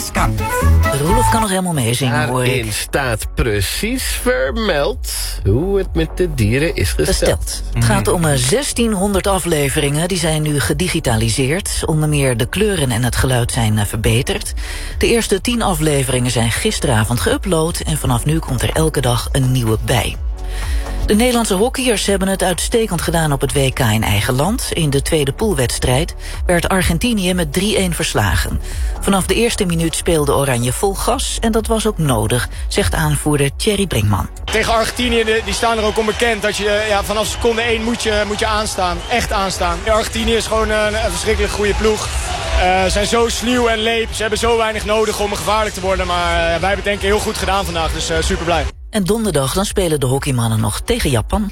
is kan. Roelof kan nog helemaal meezingen, hoor ik. Daarin staat precies vermeld hoe het met de dieren is gesteld. Het gaat om 1600 afleveringen, die zijn nu gedigitaliseerd. Onder meer de kleuren en het geluid zijn verbeterd. De eerste 10 afleveringen zijn gisteravond geüpload en vanaf nu komt er elke dag een nieuwe bij. De Nederlandse hockeyers hebben het uitstekend gedaan op het WK in eigen land. In de tweede poolwedstrijd werd Argentinië met 3-1 verslagen. Vanaf de eerste minuut speelde Oranje vol gas en dat was ook nodig, zegt aanvoerder Thierry Brinkman. Tegen Argentinië, die staan er ook onbekend dat je vanaf seconde 1 moet je aanstaan, echt aanstaan. Argentinië is gewoon een verschrikkelijk goede ploeg. Ze zijn zo sluw en leep, ze hebben zo weinig nodig om gevaarlijk te worden. Maar wij hebben het denk ik heel goed gedaan vandaag, dus super blij. En donderdag dan spelen de hockeymannen nog tegen Japan.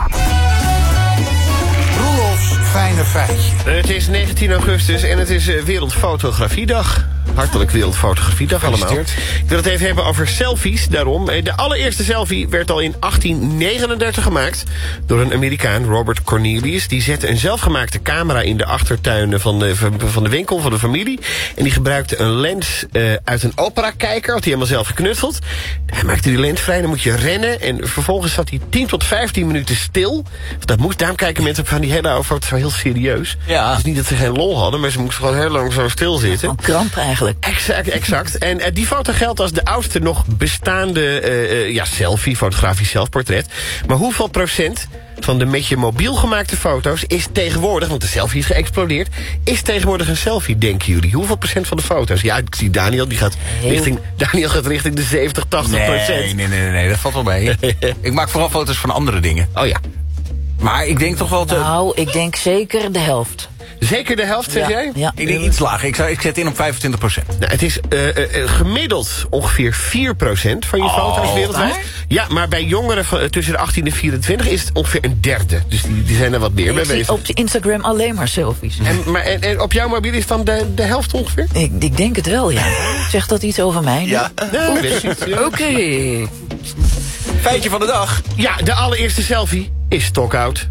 Roelofs fijne feitje. Het is 19 augustus en het is Wereldfotografiedag. Hartelijk Wereldfotografiedag allemaal. Ik wil het even hebben over selfies, daarom. De allereerste selfie werd al in 1839 gemaakt door een Amerikaan, Robert Cornelius. Die zette een zelfgemaakte camera in de achtertuin van de winkel, van de familie. En die gebruikte een lens uit een operakijker, had hij helemaal zelf geknutseld. Hij maakte die lens vrij, dan moet je rennen. En vervolgens zat hij 10 tot 15 minuten stil. Dat moest, daarom kijken mensen van die hele oude foto's heel serieus. Ja. Het is niet dat ze geen lol hadden, maar ze moesten gewoon heel lang zo stilzitten. Een kramp eigenlijk. Exact. En die foto geldt als de oudste nog bestaande selfie, fotografisch zelfportret. Maar hoeveel procent van de met je mobiel gemaakte foto's is tegenwoordig, want de selfie is geëxplodeerd, is tegenwoordig een selfie, denken jullie? Hoeveel procent van de foto's? Ja, ik zie Daniel, die gaat richting de 70, 80%. Nee, dat valt wel mee. Ik maak vooral foto's van andere dingen. Oh ja. Maar ik denk toch wel Nou, ik denk zeker de helft. Zeker de helft, zeg jij? Ja. Ik denk iets lager. Ik zet in op 25%. Nou, het is gemiddeld ongeveer 4% van je foto's wereldwijd. waar? Ja, maar bij jongeren tussen de 18 en 24 is het ongeveer een derde. Dus die zijn er wat meer mee Ik zie bezig. op Instagram alleen maar selfies. En op jouw mobiel is dan de helft ongeveer? Ik denk het wel, ja. Zegt dat iets over mij? Ja. Oké. Feitje van de dag. Ja, de allereerste selfie is stokoud.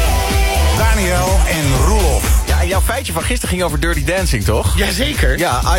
Daniel en Roelof. Ja, jouw feitje van gisteren ging over Dirty Dancing, toch? Jazeker. Ja,